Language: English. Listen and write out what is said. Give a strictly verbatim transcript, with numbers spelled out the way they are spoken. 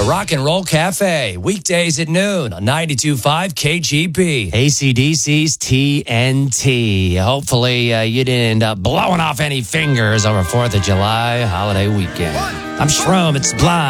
Rock and Roll Cafe, weekdays at noon on ninety-two point five K G B. A C D C's T N T. Hopefully, uh, you didn't end up blowing off any fingers over fourth of July holiday weekend. I'm Shroom. It's Blind.